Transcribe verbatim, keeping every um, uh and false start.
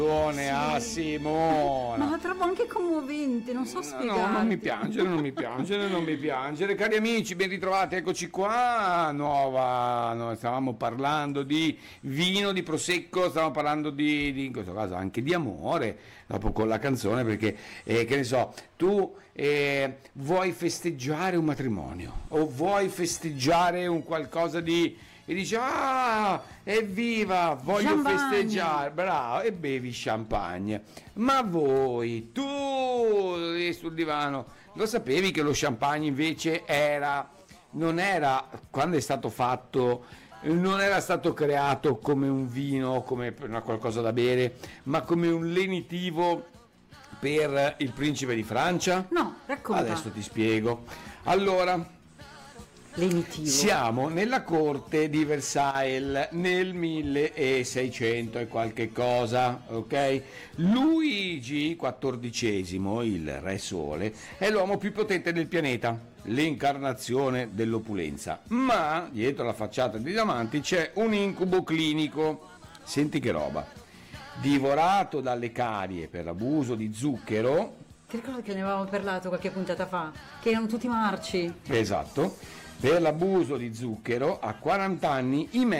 a Simona. Ma la trovo anche commovente, non so spiegare. No, non mi piangere, non mi piangere, non mi piangere. Cari amici, ben ritrovati, eccoci qua. Nuova, noi stavamo parlando di vino, di prosecco, stavamo parlando di, di in questo caso anche di amore, dopo con la canzone, perché eh, che ne so, tu eh, vuoi festeggiare un matrimonio o vuoi festeggiare un qualcosa di e dici ah evviva voglio Champagne. festeggiare, bravo, e bevi champagne. Ma voi, tu lì sul divano, lo sapevi che lo champagne invece era non era, quando è stato fatto, non era stato creato come un vino, come una qualcosa da bere, ma come un lenitivo per il principe di Francia? No, racconta. Adesso ti spiego. Allora, Lenitivo. siamo nella corte di Versailles nel milleseicento e qualche cosa, ok? Luigi quattordicesimo, il re sole, è l'uomo più potente del pianeta, l'incarnazione dell'opulenza, ma dietro la facciata di diamanti c'è un incubo clinico, senti che roba, divorato dalle carie per abuso di zucchero. Ti ricordi che ne avevamo parlato qualche puntata fa? Che erano tutti marci. Esatto. Per l'abuso di zucchero a quaranta anni i